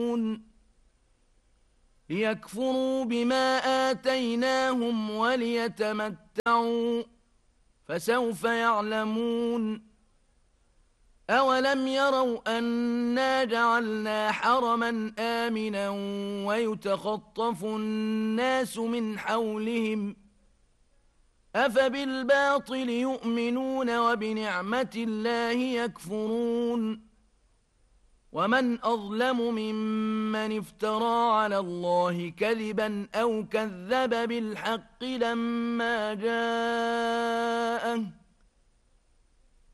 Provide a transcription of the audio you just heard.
ليكفروا بما آتيناهم وليتمتعوا فسوف يعلمون أولم يروا أنا جعلنا حرما آمنا ويتخطف الناس من حولهم أفبالباطل يؤمنون وبنعمة الله يكفرون ومن أظلم ممن افترى على الله كذبا أو كذب بالحق لما جاءه